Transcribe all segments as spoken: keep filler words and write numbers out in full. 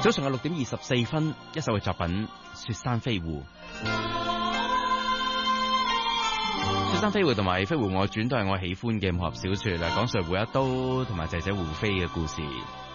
早上嘅六點二十四分，一首嘅作品《雪山飛狐》。《雪山飛狐》同埋《飛狐外傳》都係我喜歡嘅武俠小說啦，講述胡一刀同埋姐姐胡飛嘅故事。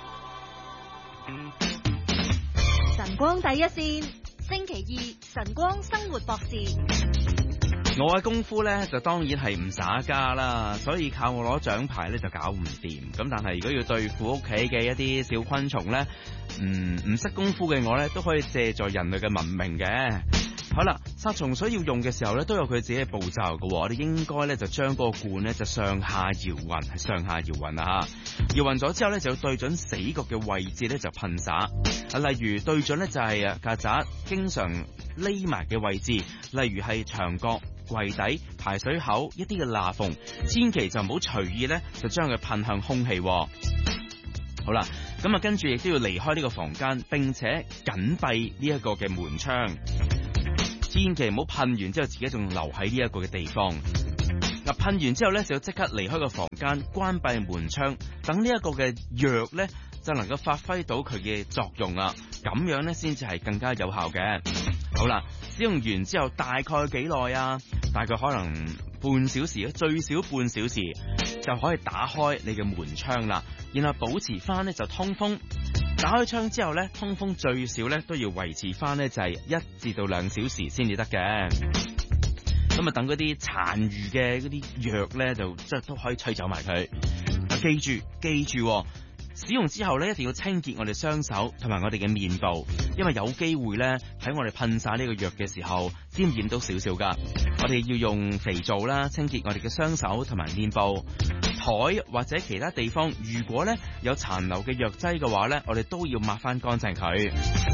晨光第一線，星期二晨光生活博士。 我嘅功夫咧就當然係唔耍家啦，所以靠我攞獎牌咧就搞唔掂。咁但係如果要對付屋企嘅一啲小昆蟲咧，嗯唔識功夫嘅我咧都可以借助人類嘅文明嘅。好啦，殺蟲水要用嘅時候咧都有佢自己嘅步驟嘅，我哋應該咧就將嗰個罐咧就上下搖勻，係上下搖勻啊吓，搖勻咗之後咧就要對準死角嘅位置咧就噴灑。啊，例如對準咧就係啊曱甴經常匿埋嘅位置，例如係牆角、櫃底、排水口一啲嘅罅縫，千祈就唔好隨意咧就將佢噴向空氣。好啦，咁啊跟住亦都要離開呢個房間，並且緊閉呢一個嘅門窗，千祈唔好噴完之後自己仲留喺呢一個嘅地方。嗱，噴完之後咧就要即刻離開個房間，關閉門窗，等呢一個嘅藥咧就能夠發揮到佢嘅作用啦。咁樣咧先至係更加有效嘅。好啦，使用完之後大概幾耐啊？大概可能半小時，最少半小時就可以打開你嘅門窗啦。然後保持翻咧就通風。打開窗之後咧，通風最少咧都要維持翻咧就係一至到兩小時先至得嘅。咁啊，等嗰啲殘餘嘅嗰啲藥咧，就即係都可以吹走埋佢。記住，記住、哦。使用之後咧，一定要清潔我哋雙手同埋我哋嘅面部，因為有機會咧喺我哋噴灑呢個藥嘅時候沾染到少少噶。我哋要用肥皂啦，清潔我哋嘅雙手同埋面部。台或者其他地方，如果咧有殘留嘅藥劑嘅話咧，我哋都要抹翻乾淨佢。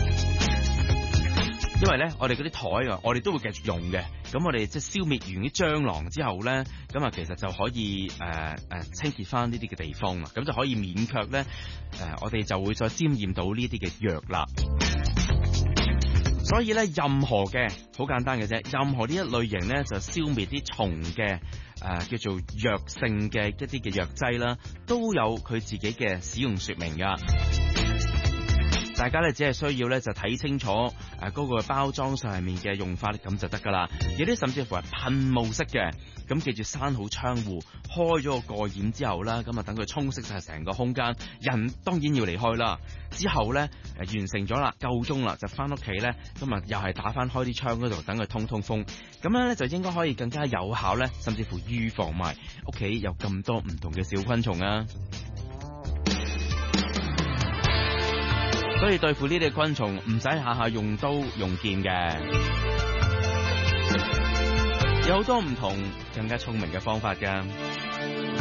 因為咧，我哋嗰啲台啊，我哋都會繼續用嘅。咁我哋即係消滅完啲蟑螂之後咧，咁啊其實就可以誒誒、呃呃、清潔翻呢啲嘅地方啦。咁就可以免卻咧誒，我哋就會再沾染到呢啲嘅藥啦。所以咧，任何嘅好簡單嘅啫，任何呢一類型咧就消滅啲蟲嘅誒叫做藥性嘅一啲嘅藥劑啦，都有佢自己嘅使用說明噶。大家咧只係需要咧就睇清楚誒嗰個包裝上面嘅用法，咁就得噶啦。有啲甚至乎係噴霧式嘅，咁記住閂好窗戶，開咗個蓋掩之後啦，咁啊等佢沖熄晒成個空間。人當然要離開啦。之後咧誒完成咗啦，夠鐘啦，就翻屋企咧，咁啊又係打翻開啲窗嗰度，等佢通通風。咁樣咧就應該可以更加有效咧，甚至乎預防埋屋企有咁多唔同嘅小昆蟲啊。所以對付呢啲昆蟲唔使下下用刀用劍嘅，有好多唔同更加聰明嘅方法㗎。